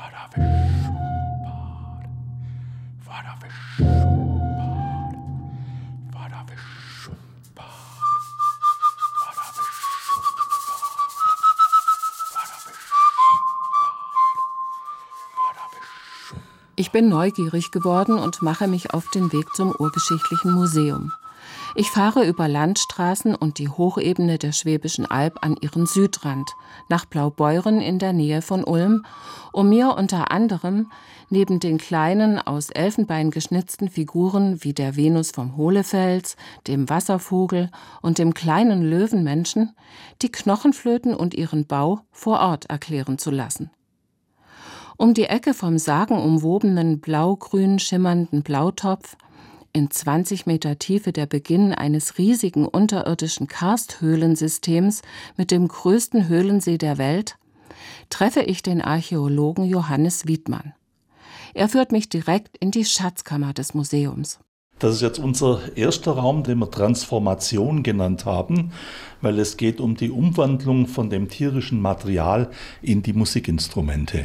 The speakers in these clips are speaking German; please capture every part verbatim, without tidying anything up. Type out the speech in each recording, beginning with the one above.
Ich bin neugierig geworden und mache mich auf den Weg zum Urgeschichtlichen Museum. Ich fahre über Landstraßen und die Hochebene der Schwäbischen Alb an ihren Südrand, nach Blaubeuren in der Nähe von Ulm, um mir unter anderem neben den kleinen, aus Elfenbein geschnitzten Figuren wie der Venus vom Hohlefels, dem Wasservogel und dem kleinen Löwenmenschen die Knochenflöten und ihren Bau vor Ort erklären zu lassen. Um die Ecke vom sagenumwobenen blau-grün schimmernden Blautopf, in zwanzig Meter Tiefe der Beginn eines riesigen unterirdischen Karsthöhlensystems mit dem größten Höhlensee der Welt, treffe ich den Archäologen Johannes Wiedmann. Er führt mich direkt in die Schatzkammer des Museums. Das ist jetzt unser erster Raum, den wir Transformation genannt haben, weil es geht um die Umwandlung von dem tierischen Material in die Musikinstrumente.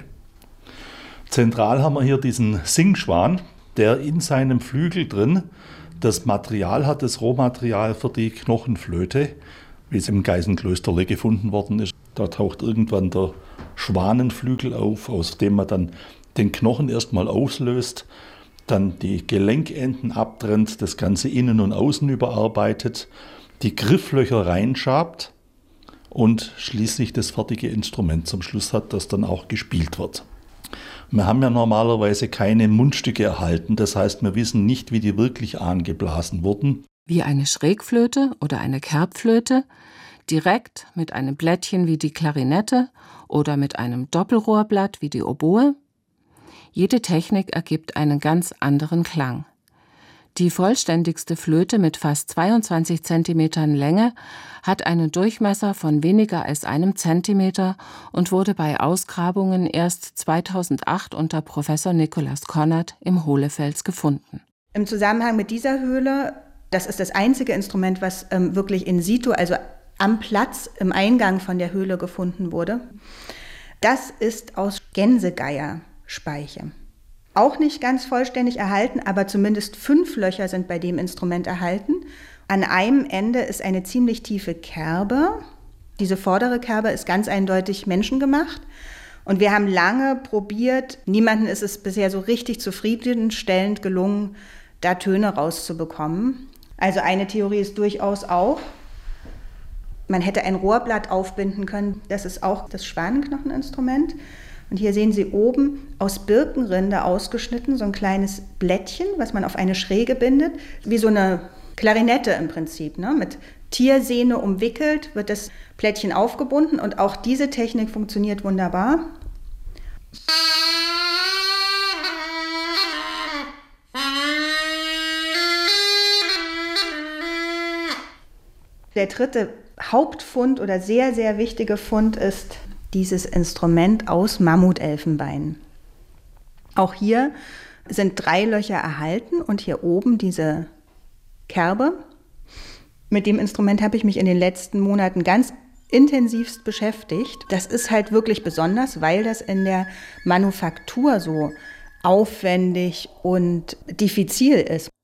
Zentral haben wir hier diesen Singschwan, der in seinem Flügel drin das Material hat, das Rohmaterial für die Knochenflöte, wie es im Geisenklösterle gefunden worden ist. Da taucht irgendwann der Schwanenflügel auf, aus dem man dann den Knochen erstmal auslöst, dann die Gelenkenden abtrennt, das Ganze innen und außen überarbeitet, die Grifflöcher reinschabt und schließlich das fertige Instrument zum Schluss hat, das dann auch gespielt wird. Wir haben ja normalerweise keine Mundstücke erhalten, das heißt, wir wissen nicht, wie die wirklich angeblasen wurden. Wie eine Schrägflöte oder eine Kerbflöte, direkt mit einem Blättchen wie die Klarinette oder mit einem Doppelrohrblatt wie die Oboe. Jede Technik ergibt einen ganz anderen Klang. Die vollständigste Flöte mit fast zweiundzwanzig Zentimetern Länge hat einen Durchmesser von weniger als einem Zentimeter und wurde bei Ausgrabungen erst zweitausendacht unter Professor Nikolaus Konert im Hohlefels gefunden. Im Zusammenhang mit dieser Höhle, das ist das einzige Instrument, was ähm, wirklich in situ, also am Platz im Eingang von der Höhle gefunden wurde. Das ist aus Gänsegeierspeiche. Auch nicht ganz vollständig erhalten, aber zumindest fünf Löcher sind bei dem Instrument erhalten. An einem Ende ist eine ziemlich tiefe Kerbe. Diese vordere Kerbe ist ganz eindeutig menschengemacht. Und wir haben lange probiert, niemandem ist es bisher so richtig zufriedenstellend gelungen, da Töne rauszubekommen. Also eine Theorie ist durchaus auch, man hätte ein Rohrblatt aufbinden können. Das ist auch das Schwanenknocheninstrument. Und hier sehen Sie oben aus Birkenrinde ausgeschnitten so ein kleines Blättchen, was man auf eine Schräge bindet, wie so eine Klarinette im Prinzip, ne? Mit Tiersehne umwickelt wird das Plättchen aufgebunden und auch diese Technik funktioniert wunderbar. Der dritte Hauptfund oder sehr, sehr wichtige Fund ist dieses Instrument aus Mammutelfenbein. Auch hier sind drei Löcher erhalten und hier oben diese Kerbe. Mit dem Instrument habe ich mich in den letzten Monaten ganz intensivst beschäftigt. Das ist halt wirklich besonders, weil das in der Manufaktur so aufwendig und diffizil ist.